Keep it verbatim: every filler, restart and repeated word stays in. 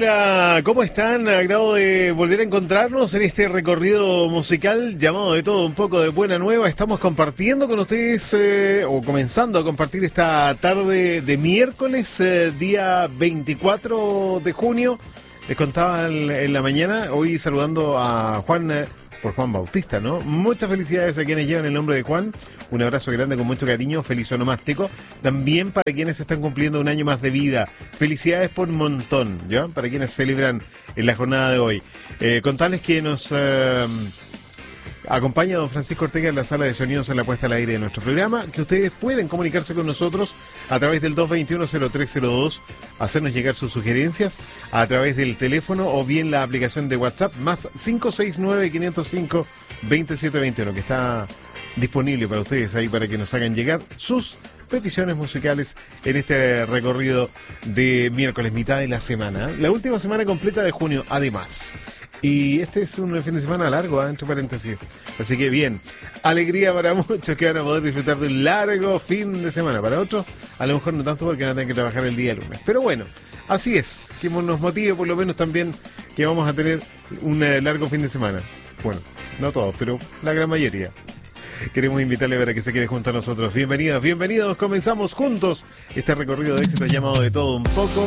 Hola, ¿cómo están? Agrado de volver a encontrarnos en este recorrido musical llamado De Todo Un Poco de Buena Nueva. Estamos compartiendo con ustedes, eh, o comenzando a compartir esta tarde de miércoles, eh, día veinticuatro de junio. Les contaba en, en la mañana, hoy saludando a Juan, eh, por Juan Bautista, ¿no? Muchas felicidades a quienes llevan el nombre de Juan. Un abrazo grande con mucho cariño, feliz onomástico. También para quienes están cumpliendo un año más de vida. Felicidades por un montón, ¿ya? Para quienes celebran en la jornada de hoy. Eh, contarles que nos eh, acompaña don Francisco Ortega en la sala de sonidos en la puesta al aire de nuestro programa, que ustedes pueden comunicarse con nosotros a través del dos dos uno, cero tres cero dos, hacernos llegar sus sugerencias a través del teléfono o bien la aplicación de WhatsApp más cinco seis nueve, cinco cero cinco, dos siete dos uno, que está disponible para ustedes ahí para que nos hagan llegar sus peticiones musicales en este recorrido de miércoles, mitad de la semana, la última semana completa de junio, además. Y este es un fin de semana largo, ¿eh? Entre paréntesis. Así que bien, alegría para muchos que van a poder disfrutar de un largo fin de semana. Para otros, a lo mejor no tanto porque van a tener que trabajar el día lunes. Pero bueno, así es, que nos motive por lo menos también que vamos a tener un eh, largo fin de semana. Bueno, no todos, pero la gran mayoría. Queremos invitarle para que se quede junto a nosotros. Bienvenidos, bienvenidos. Comenzamos juntos este recorrido de éxito llamado De Todo Un Poco.